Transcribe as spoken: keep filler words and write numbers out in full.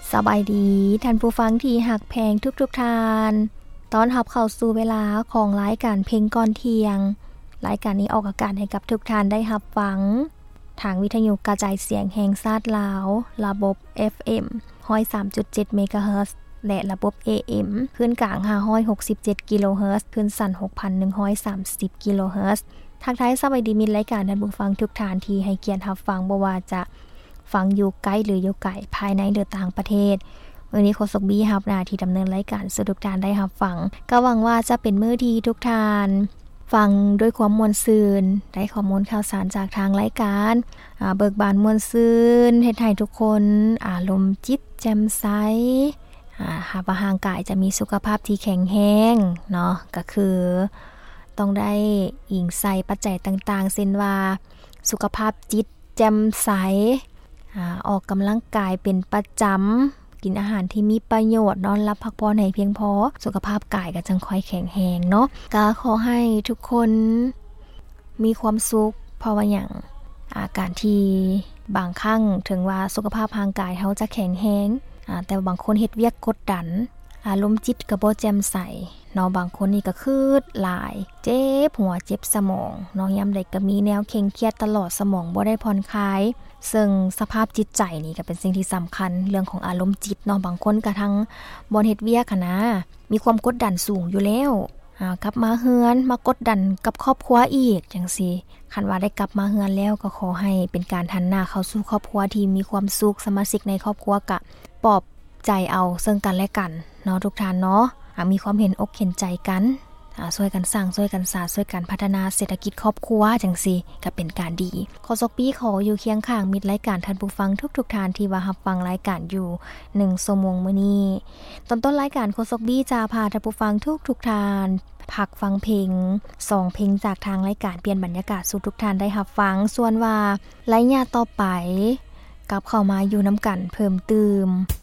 สบายดีท่านผู้ฟังที่หักแพงทุกๆทท่านตอนรับเข้าสู่เวลาของรายการเพลงก่อนเที่ยงรายการนี้ออกอากาศให้กับทุกท่านได้รับฟังทางวิทยุกระจายเสียงแห่งชาติลาวระบบ เอฟ เอ็ม หนึ่งศูนย์สามจุดเจ็ด เมกะเฮิรตซ์และระบบ เอ เอ็ม คลื่นกลางห้าร้อยหกสิบเจ็ดกิโลเฮิรตซ์คลื่นสั้น หกพันหนึ่งร้อยสามสิบ กิโลเฮิรตซ์ทักทายสบายดีมิตรรายการท่านผู้ฟังทุกท่านที่ให้เกียรติรับฟังบ่ว่าจะฟังอยู่ใกล้หรืออยู่ไกลภายในหรือต่างประเทศมื้อนี้โคชกบี้รับหน้าที่ดำเนินรายการสู่ทุกท่านได้รับฟังก็หวังว่าจะเป็นมื้อที่ทุกท่านฟังด้วยความม่วนซื่นได้ข้อมูลข่าวสารจากทางรายการอ่าเบิกบานม่วนซื่นเฮ็ดให้ทุกคนอารมณ์จิตแจ่มใสอ่าหากว่าร่างกายจะมีสุขภาพที่แข็งแรงเนาะก็คือต้องได้อิงใส่ปัจจัยต่างๆเช่นว่าสุขภาพจิตแจ่มใสอ่าออกกำลังกายเป็นประจำกินอาหารที่มีประโยชน์นอนหลับพักผ่อนให้เพียงพอสุขภาพกายก็จังค่อยแข็งแรงเนาะก็ขอให้ทุกคนมีความสุขเพราะว่าหยังอาการที่บางครั้งถึงว่าสุขภาพร่างกายเฮาจะแข็งแรงอ่าแต่บางคนเฮ็ดเวียกกดดันอารมณ์จิตก็บ่แจ่มใสเนาะบางคนนี่ก็คืดหลายเจ็บหัวเจ็บสมองเนาะยามใดก็มีแนวเคร่งเครียดตลอดสมองบ่ได้ผ่อนคลายซึ่งสภาพจิตใจนี่ก็เป็นสิ่งที่สำคัญเรื่องของอารมณ์จิตเนาะบางคนก็ทั้งบ่เฮ็ดเวียกหั้นนะมีความกดดันสูงอยู่แล้วอ่ากลับมาเฮือนมากดดันกับครอบครัวอีกจังซี่คันว่าได้กลับมาเฮือนแล้วก็ขอให้เป็นการหันหน้าเข้าสู่ครอบครัวที่มีความสุขสมาชิกในครอบครัวก็ปลอบใจเอาซึ่งกันและกันเนาะทุกท่านเนาะอ่ามีความเห็นอกเห็นใจกันอ่าช่วยกันสร้างช่วยกันสร้างช่วยกันพัฒนาเศรษฐกิจครอบครัวจังซี่ก็เป็นการดีขอซอกปี้ขออยู่เคียงข้างมิตรรายการท่านผู้ฟังทุกๆท่านที่ว่ารับฟังรายการอยู่หนึ่งชั่วโมงมื้อนี้ตอนต้นรายการโคซอกบี้จะพาท่านผู้ฟังทุกๆท่านพักฟังเพลงสองเพลงจากทางรายการเปลี่ยนบรรยากาศสู่ทุกท่านได้รับฟังส่วนว่าระยะต่อไปกลับเข้ามาอยู่นํากันเพิ่มเติม